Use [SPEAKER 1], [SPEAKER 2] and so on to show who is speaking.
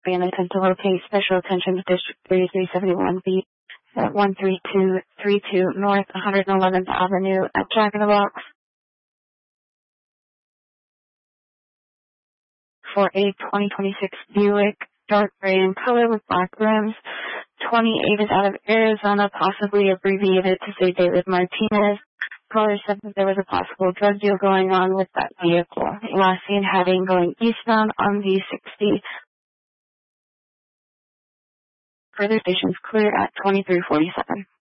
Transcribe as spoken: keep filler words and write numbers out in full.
[SPEAKER 1] An attempt to locate special attention to District thirty-three seventy-one B at one three two three two North one hundred eleventh Avenue at Jack in the Box for a twenty twenty-six Buick, dark gray in color with black rims. twenty-eight is out of Arizona, possibly abbreviated to say David Martinez. Caller said that there was a possible drug deal going on with that vehicle. Last seen heading going eastbound on the sixty. Further stations clear at twenty-three forty-seven.